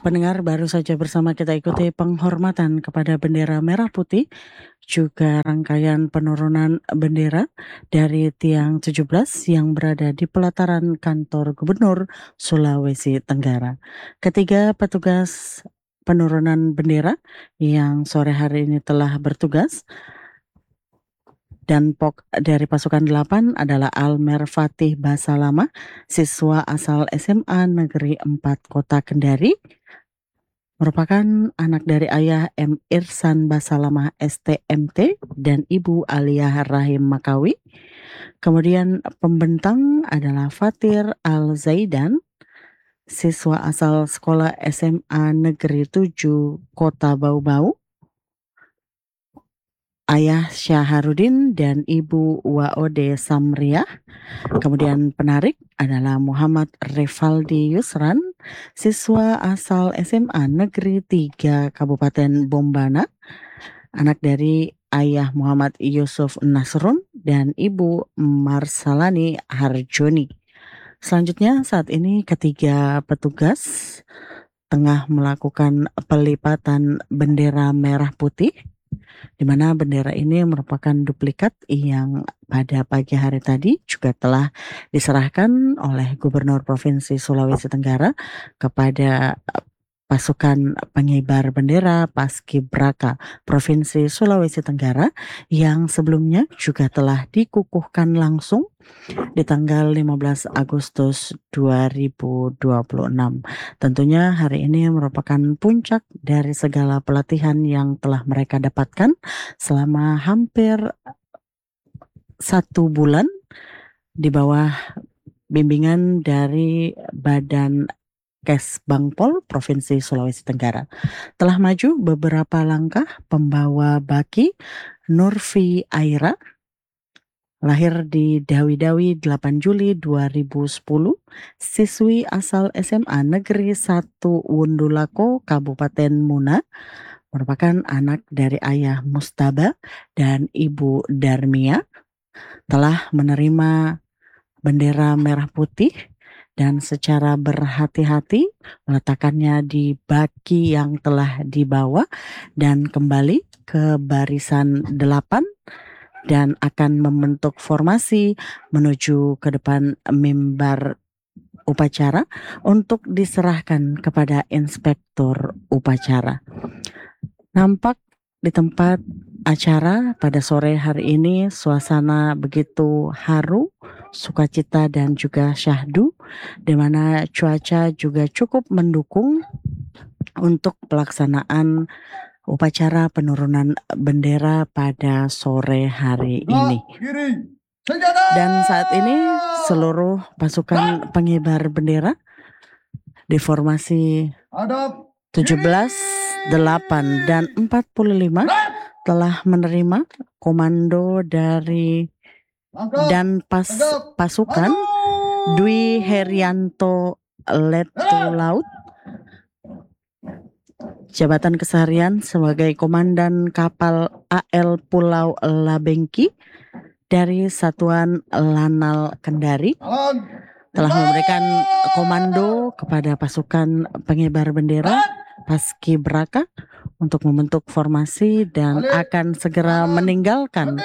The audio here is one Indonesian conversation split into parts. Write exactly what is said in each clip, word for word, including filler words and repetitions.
Pendengar, baru saja bersama kita ikuti penghormatan kepada bendera merah putih, juga rangkaian penurunan bendera dari tiang tujuh belas yang berada di pelataran kantor Gubernur Sulawesi Tenggara. Ketiga petugas penurunan bendera yang sore hari ini telah bertugas dan pok dari pasukan delapan adalah Almer Fatih Basalama, siswa asal S M A Negeri empat Kota Kendari, merupakan anak dari ayah M. Irsan Basalamah S T M T dan ibu Aliyah Rahim Makawi. Kemudian pembentang adalah Fatir Al-Zaidan, siswa asal sekolah S M A Negeri tujuh Kota Bau-Bau. Ayah Syaharudin dan ibu Waode Samriah. Kemudian penarik adalah Muhammad Revaldi Yusran, siswa asal S M A Negeri tiga Kabupaten Bombana, anak dari ayah Muhammad Yusuf Nasrun dan ibu Marsalani Harjoni. Selanjutnya saat ini ketiga petugas tengah melakukan pelipatan bendera merah putih, di mana bendera ini merupakan duplikat yang pada pagi hari tadi juga telah diserahkan oleh Gubernur Provinsi Sulawesi Tenggara kepada pasukan pengibar bendera Paskibraka Provinsi Sulawesi Tenggara yang sebelumnya juga telah dikukuhkan langsung di tanggal lima belas Agustus dua ribu dua puluh enam. Tentunya hari ini merupakan puncak dari segala pelatihan yang telah mereka dapatkan selama hampir satu bulan di bawah bimbingan dari Badan Kesbangpol Provinsi Sulawesi Tenggara. Telah maju beberapa langkah pembawa baki Nurfi Aira, lahir di Dawi-Dawi delapan Juli dua ribu sepuluh, siswi asal S M A Negeri satu Wundulako, Kabupaten Muna, merupakan anak dari ayah Mustaba dan ibu Darmia, telah menerima bendera merah putih dan secara berhati-hati meletakkannya di baki yang telah dibawa dan kembali ke barisan delapan dan akan membentuk formasi menuju ke depan mimbar upacara untuk diserahkan kepada inspektur upacara. Nampak di tempat acara pada sore hari ini suasana begitu haru, sukacita dan juga syahdu, di mana cuaca juga cukup mendukung untuk pelaksanaan upacara penurunan bendera pada sore hari ini. Dan saat ini seluruh pasukan pengibar bendera di formasi tujuh belas, delapan, dan empat puluh lima telah menerima komando dari dan pas pasukan Dwi Herianto Letu Laut, jabatan keseharian sebagai Komandan Kapal A L Pulau Labengki dari Satuan Lanal Kendari, telah memberikan komando kepada pasukan pengibar bendera Paskibraka untuk membentuk formasi dan akan segera meninggalkan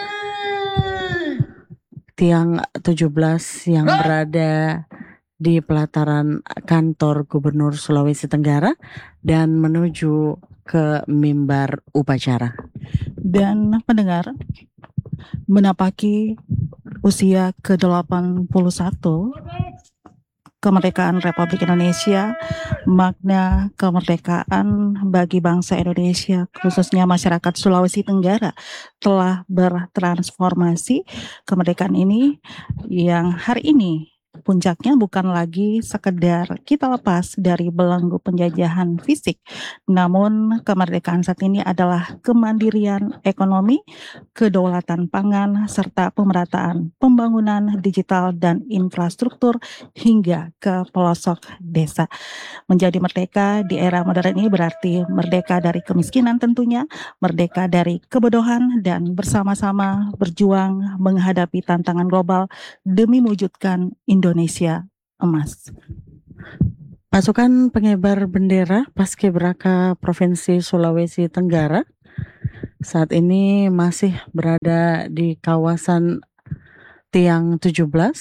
tiang tujuh belas yang berada di pelataran kantor Gubernur Sulawesi Tenggara dan menuju ke mimbar upacara. Dan pendengar, menapaki usia ke delapan puluh satu kemerdekaan Republik Indonesia, makna kemerdekaan bagi bangsa Indonesia, khususnya masyarakat Sulawesi Tenggara, telah bertransformasi. Kemerdekaan ini yang hari ini puncaknya bukan lagi sekedar kita lepas dari belenggu penjajahan fisik, namun kemerdekaan saat ini adalah kemandirian ekonomi, kedaulatan pangan, serta pemerataan pembangunan digital dan infrastruktur hingga ke pelosok desa. Menjadi merdeka di era modern ini berarti merdeka dari kemiskinan tentunya, merdeka dari kebodohan, dan bersama-sama berjuang menghadapi tantangan global demi mewujudkan Indonesia emas. Pasukan pengibar bendera Paskibraka Provinsi Sulawesi Tenggara saat ini masih berada di kawasan Tiang tujuh belas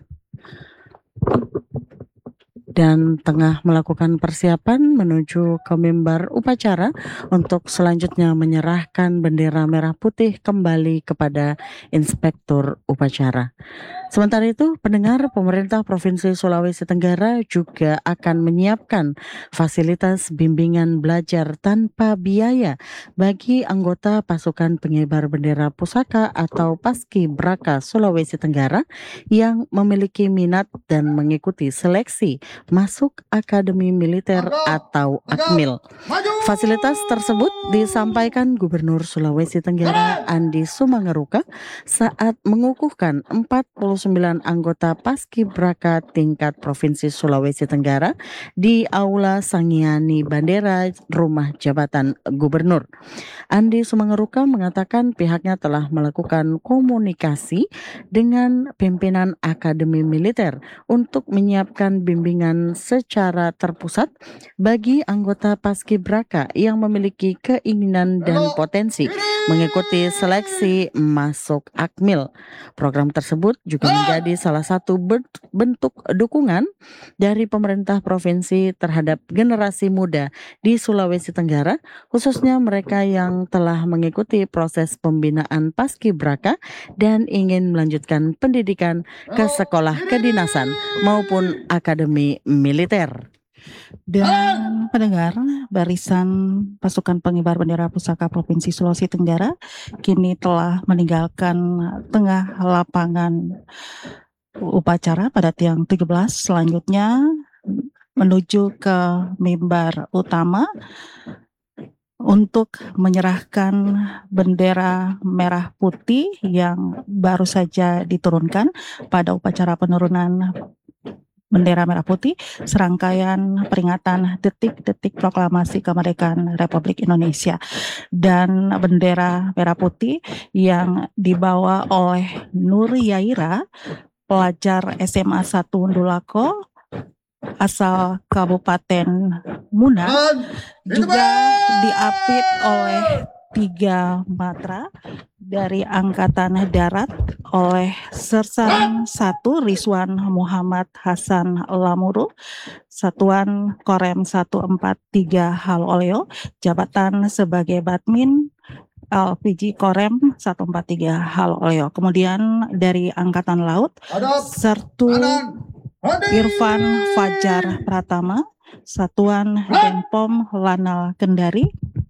dan tengah melakukan persiapan menuju ke mimbar upacara untuk selanjutnya menyerahkan bendera merah putih kembali kepada inspektur upacara. Sementara itu, pendengar, pemerintah Provinsi Sulawesi Tenggara juga akan menyiapkan fasilitas bimbingan belajar tanpa biaya bagi anggota pasukan pengibar bendera pusaka atau Paskibraka Sulawesi Tenggara yang memiliki minat dan mengikuti seleksi masuk Akademi Militer atau Akmil. Fasilitas tersebut disampaikan Gubernur Sulawesi Tenggara Andi Sumangeruka saat mengukuhkan empat puluh sembilan anggota Paskibraka tingkat Provinsi Sulawesi Tenggara di Aula Sangiani Bandera Rumah Jabatan Gubernur. Andi Sumangeruka mengatakan pihaknya telah melakukan komunikasi dengan pimpinan Akademi Militer untuk menyiapkan bimbingan secara terpusat bagi anggota Paskibraka yang memiliki keinginan dan potensi mengikuti seleksi masuk Akmil. Program tersebut juga menjadi salah satu bentuk dukungan dari pemerintah provinsi terhadap generasi muda di Sulawesi Tenggara, khususnya mereka yang telah mengikuti proses pembinaan Paskibraka dan ingin melanjutkan pendidikan ke sekolah kedinasan maupun akademi militer. Dan pendengar, barisan pasukan pengibar bendera pusaka Provinsi Sulawesi Tenggara kini telah meninggalkan tengah lapangan upacara pada tiang tujuh belas, selanjutnya menuju ke mimbar utama untuk menyerahkan bendera merah putih yang baru saja diturunkan pada upacara penurunan bendera merah putih, serangkaian peringatan detik-detik proklamasi kemerdekaan Republik Indonesia. Dan bendera merah putih yang dibawa oleh Nur Yaira, pelajar S M A satu Undulako, asal Kabupaten Muna, juga diapit oleh tiga matra dari Angkatan Darat oleh Sersan satu Rizwan Muhammad Hasan Lamuru, Satuan Korem seratus empat puluh tiga Haloleo, jabatan sebagai Batmin L P G Korem seratus empat puluh tiga Haloleo. Kemudian dari Angkatan Laut, Sertu Irfan Fajar Pratama, Satuan Denpom Lanal Kendari.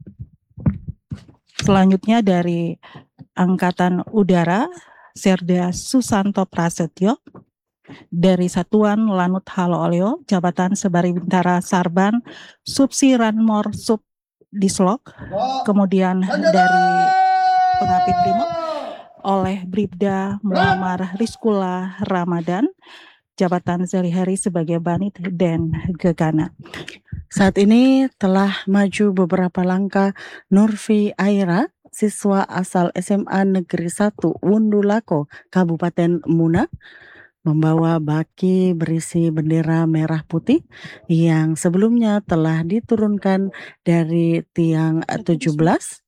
Selanjutnya dari Angkatan Udara, Serda Susanto Prasetyo, dari Satuan Lanut Haloleo, jabatan Sebari Bintara Sarban, Subsi Ranmor Sub Dislok. Kemudian dari Pengapit Brimob oleh Bribda Muammar Rizkula Ramadan, jabatan sehari-hari sebagai Banit dan Gegana. Saat ini telah maju beberapa langkah Nurfi Aira, siswa asal S M A Negeri satu Wundulako, Kabupaten Muna, membawa baki berisi bendera merah putih yang sebelumnya telah diturunkan dari tiang tujuh belas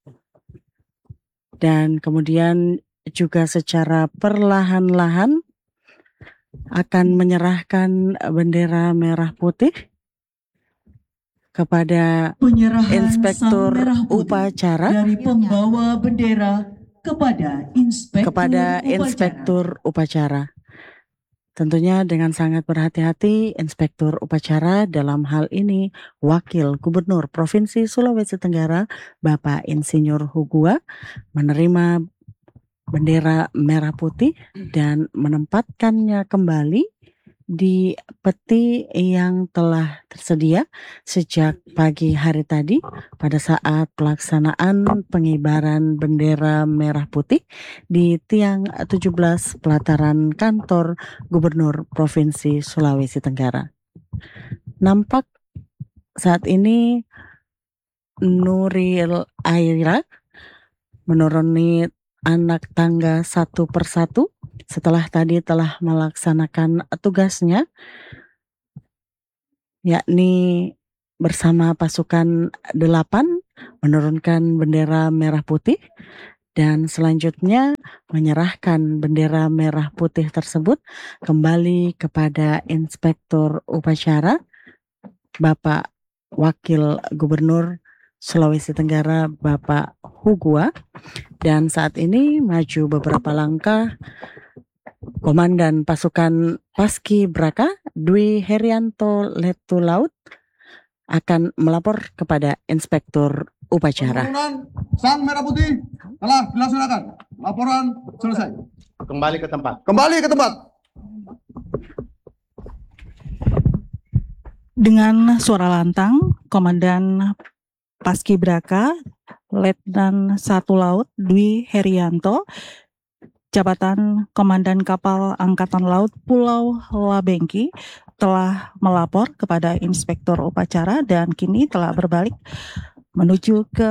dan kemudian juga secara perlahan-lahan akan menyerahkan bendera merah putih kepada inspektur upacara dari pembawa bendera kepada inspektur kepada inspektur upacara. Tentunya dengan sangat berhati-hati, inspektur upacara dalam hal ini Wakil Gubernur Provinsi Sulawesi Tenggara Bapak Insinyur Hugua menerima bendera merah putih dan menempatkannya kembali di peti yang telah tersedia sejak pagi hari tadi pada saat pelaksanaan pengibaran bendera merah putih di tiang tujuh belas pelataran kantor Gubernur Provinsi Sulawesi Tenggara. Nampak saat ini Nuril Aira menuruni anak tangga satu persatu setelah tadi telah melaksanakan tugasnya yakni bersama pasukan delapan menurunkan bendera merah putih dan selanjutnya menyerahkan bendera merah putih tersebut kembali kepada Inspektur Upacara Bapak Wakil Gubernur Sulawesi Tenggara Bapak Hugua, dan saat ini maju beberapa langkah Komandan Pasukan Paski Braka Dwi Herianto Letu Laut akan melapor kepada Inspektur Upacara. Penurunan Sang Merah Putih telah dilaksanakan. Laporan selesai. Kembali ke tempat. Kembali ke tempat. Dengan suara lantang, Komandan Paskibraka Letnan satu Laut Dwi Herianto, Jabatan Komandan Kapal Angkatan Laut Pulau Labengki, telah melapor kepada Inspektur Upacara dan kini telah berbalik menuju ke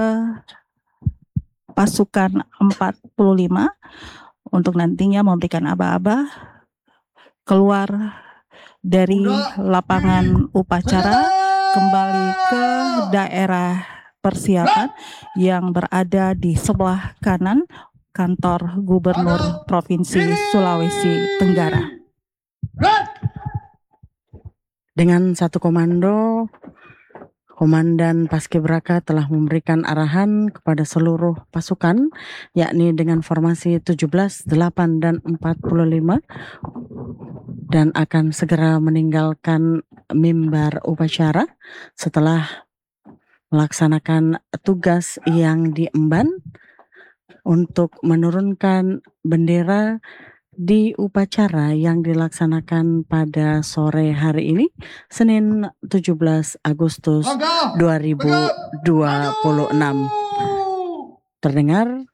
pasukan empat puluh lima untuk nantinya memberikan aba-aba keluar dari lapangan upacara kembali ke daerah persiapan yang berada di sebelah kanan kantor Gubernur Provinsi Sulawesi Tenggara. Dengan satu komando, Komandan Paskibraka telah memberikan arahan kepada seluruh pasukan, yakni dengan formasi tujuh belas, delapan, dan empat puluh lima, dan akan segera meninggalkan mimbar upacara setelah melaksanakan tugas yang diemban untuk menurunkan bendera di upacara yang dilaksanakan pada sore hari ini, Senin tujuh belas Agustus dua ribu dua puluh enam. Terdengar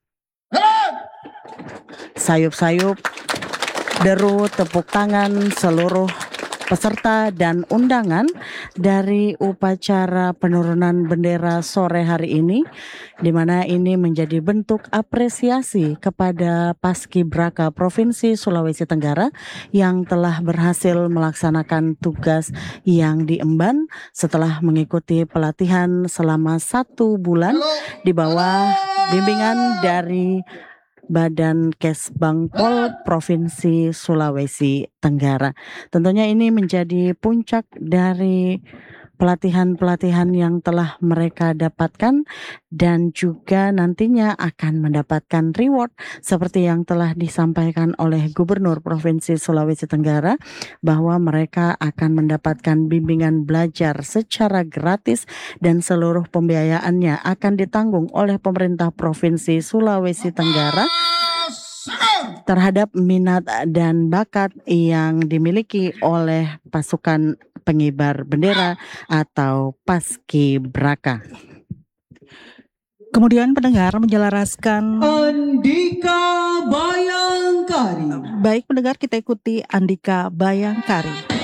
sayup-sayup, deru tepuk tangan seluruh peserta dan undangan dari upacara penurunan bendera sore hari ini, di mana ini menjadi bentuk apresiasi kepada Paskibraka Provinsi Sulawesi Tenggara yang telah berhasil melaksanakan tugas yang diemban setelah mengikuti pelatihan selama satu bulan di bawah bimbingan dari Badan Kesbangpol Provinsi Sulawesi Tenggara. Tentunya ini menjadi puncak dari pelatihan-pelatihan yang telah mereka dapatkan dan juga nantinya akan mendapatkan reward seperti yang telah disampaikan oleh Gubernur Provinsi Sulawesi Tenggara bahwa mereka akan mendapatkan bimbingan belajar secara gratis dan seluruh pembiayaannya akan ditanggung oleh pemerintah Provinsi Sulawesi Tenggara terhadap minat dan bakat yang dimiliki oleh pasukan pengibar bendera atau Paskibraka. Kemudian pendengar menyelaraskan. Andika Bayangkari. Baik pendengar, kita ikuti Andika Bayangkari.